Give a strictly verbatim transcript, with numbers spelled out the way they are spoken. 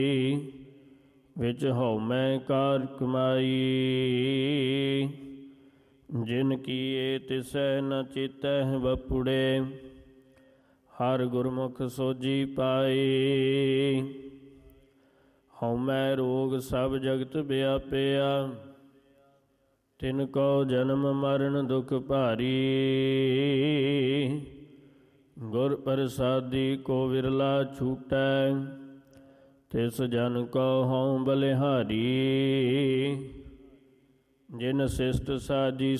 ਵਿੱਚ ਹਉਮੈ ਕਾਰ ਕਮਾਈ। ਜਿਨ ਕੀਏ ਤਿਸੈ ਨ ਚੇਤੈ ਵਪੁੜੇ, ਹਰ ਗੁਰਮੁਖ ਸੋਝੀ ਪਾਈ। ਹਉਮੈ ਰੋਗ ਸਭ ਜਗਤ ਵਿਆਪਿਆ, ਤਿਨ ਕੋ ਜਨਮ ਮਰਨ ਦੁਖ ਭਾਰੀ। ਗੁਰ ਪ੍ਰਸਾਦੀ ਕੋ ਵਿਰਲਾ ਛੂਟੈ, ਤਿਸ ਜਨ ਕੋ ਹਉ ਬਲਿਹਾਰੀ। ਜਿਨ ਸਿਸ਼ਟ ਸਾਜੀ